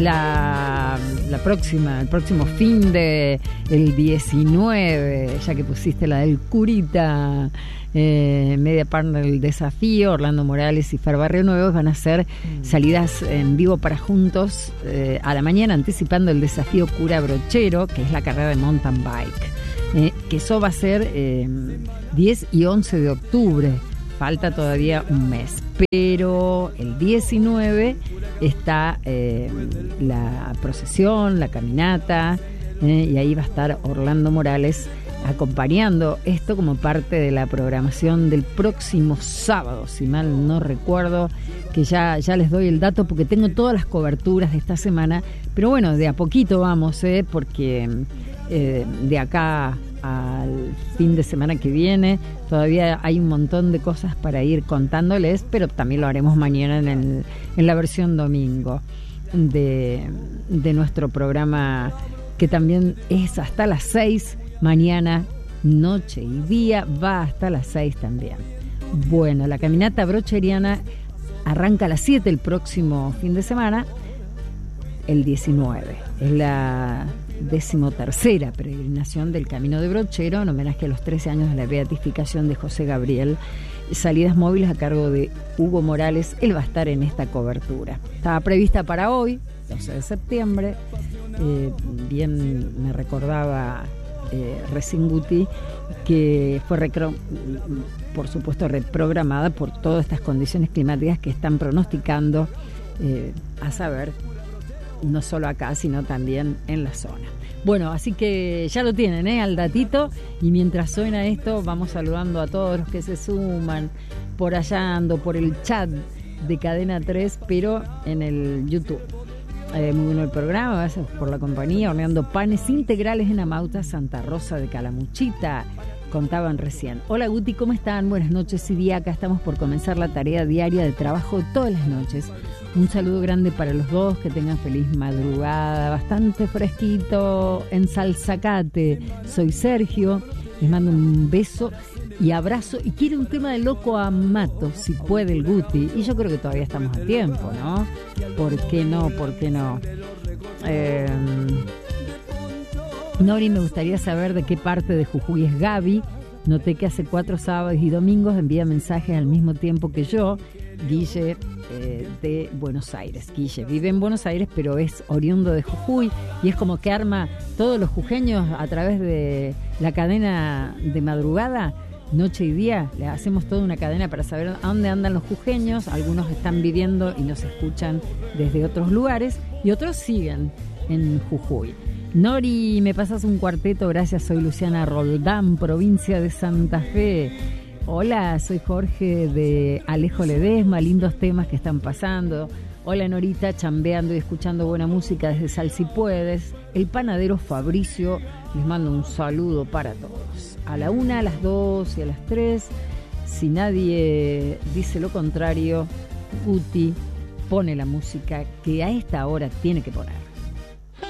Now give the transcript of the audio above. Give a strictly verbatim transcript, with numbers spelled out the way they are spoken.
la, la próxima, el próximo fin de el diecinueve, ya que pusiste la del Curita, eh, media partner del desafío, Orlando Morales y Fer Barrio Nuevo van a hacer salidas en vivo para juntos eh, a la mañana, anticipando el desafío Cura Brochero, que es la carrera de mountain bike, eh, que eso va a ser eh, diez y once de octubre. Falta todavía un mes, pero el diecinueve está eh, la procesión, la caminata, eh, y ahí va a estar Orlando Morales acompañando esto como parte de la programación del próximo sábado, si mal no recuerdo, que ya, ya les doy el dato porque tengo todas las coberturas de esta semana, pero bueno, de a poquito vamos, eh, porque eh, de acá al fin de semana que viene todavía hay un montón de cosas para ir contándoles, pero también lo haremos mañana en, el, en la versión domingo de, de nuestro programa, que también es hasta las seis, mañana, noche y día, va hasta las seis también. Bueno, la caminata brocheriana arranca a las siete el próximo fin de semana, el diecinueve. Es la decimotercera peregrinación del Camino de Brochero en homenaje a los trece años de la beatificación de José Gabriel. Salidas móviles a cargo de Hugo Morales. Él va a estar en esta cobertura. Estaba prevista para hoy, doce de septiembre. Eh, bien me recordaba eh, recién Guti que fue recro- por supuesto reprogramada por todas estas condiciones climáticas que están pronosticando, eh, a saber, no solo acá, sino también en la zona. Bueno, así que ya lo tienen, ¿eh? Al datito. Y mientras suena esto, vamos saludando a todos los que se suman por allá, ando por el chat de Cadena tres, pero en el YouTube. Eh, muy bueno el programa, gracias por la compañía. Horneando panes integrales en Amauta, Santa Rosa de Calamuchita. Contaban recién. Hola Guti, ¿cómo están? Buenas noches y día. Acá estamos por comenzar la tarea diaria de trabajo todas las noches. Un saludo grande para los dos, que tengan feliz madrugada, bastante fresquito en Salzacate. Soy Sergio, les mando un beso y abrazo, y quiero un tema de Loco Amato, si puede el Guti, y yo creo que todavía estamos a tiempo, ¿no? ¿Por qué no? ¿Por qué no? Eh, Nori, me gustaría saber de qué parte de Jujuy es Gaby. Noté que hace cuatro sábados y domingos envía mensajes al mismo tiempo que yo. Guille, eh, de Buenos Aires. Guille vive en Buenos Aires, pero es oriundo de Jujuy, y es como que arma todos los jujeños a través de la cadena de madrugada, noche y día. Le hacemos toda una cadena para saber a dónde andan los jujeños. Algunos están viviendo y nos escuchan desde otros lugares, y otros siguen en Jujuy. Nori, me pasas un cuarteto, gracias. Soy Luciana Roldán, provincia de Santa Fe. Hola, soy Jorge de Alejo Ledesma, lindos temas que están pasando. Hola Norita, chambeando y escuchando buena música desde Sal Si Puedes. El panadero Fabricio, les mando un saludo para todos. A la una, a las dos y a las tres, si nadie dice lo contrario, Guti pone la música que a esta hora tiene que poner.